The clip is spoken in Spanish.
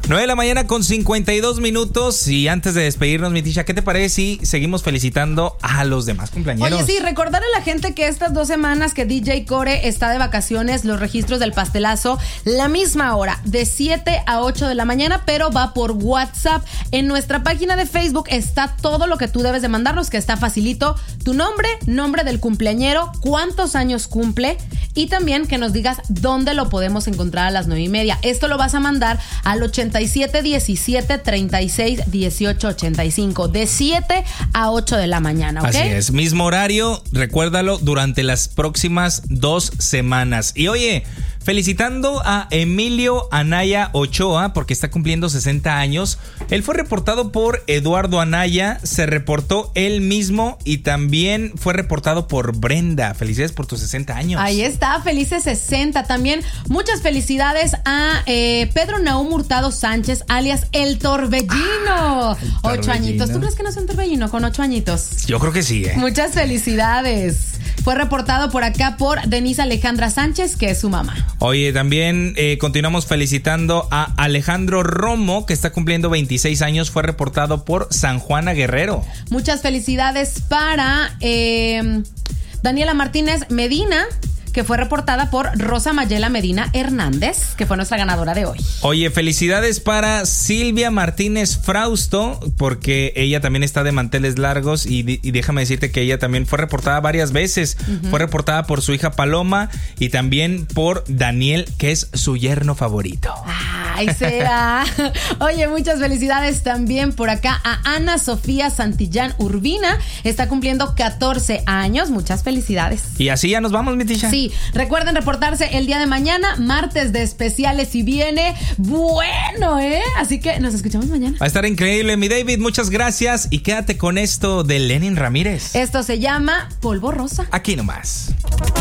9 de la mañana con 52 minutos. Y antes de despedirnos, mi Tisha, ¿qué te parece si seguimos felicitando a los demás cumpleañeros? Oye, sí, recordar a la gente que estas 2 semanas que DJ Core está de vacaciones, los registros del pastelazo, la misma hora, de 7 a 8 de la mañana, pero va por WhatsApp. En nuestra página de Facebook está todo lo que tú debes de mandarnos, que está facilito. Tu nombre del cumpleañero, cuántos años cumple y también que nos digas dónde lo podemos encontrar a las 9:30. Esto lo vas a mandar al 87 17 36 18 85 de 7 a 8 de la mañana, ¿ok? Así es, mismo horario, recuérdalo, durante las próximas 2 semanas. Y oye, felicitando a Emilio Anaya Ochoa porque está cumpliendo 60 años. Él fue reportado por Eduardo Anaya, se reportó él mismo y también fue reportado por Brenda. Felicidades por tus 60 años. Ahí está, felices 60. También muchas felicidades a Pedro Nahum Hurtado Sánchez, alias El Torbellino. 8 añitos. ¿Tú crees que nació un torbellino con 8 añitos? Yo creo que sí, Muchas felicidades. Fue reportado por acá por Denise Alejandra Sánchez, que es su mamá. Oye, también continuamos felicitando a Alejandro Romo, que está cumpliendo 26 años. Fue reportado por San Juana Guerrero. Muchas felicidades para Daniela Martínez Medina, que fue reportada por Rosa Mayela Medina Hernández, que fue nuestra ganadora de hoy. Oye, felicidades para Silvia Martínez Frausto, porque ella también está de manteles largos y déjame decirte que ella también fue reportada varias veces. Fue reportada por su hija Paloma y también por Daniel, que es su yerno favorito. Ay, será. Oye, muchas felicidades también por acá a Ana Sofía Santillán Urbina. Está cumpliendo 14 años. Muchas felicidades. Y así ya nos vamos, mi Tisha. Sí, recuerden reportarse el día de mañana, martes de especiales, y viene bueno, Así que nos escuchamos mañana. Va a estar increíble, mi David, muchas gracias y quédate con esto de Lenin Ramírez. Esto se llama Polvo Rosa. Aquí nomás.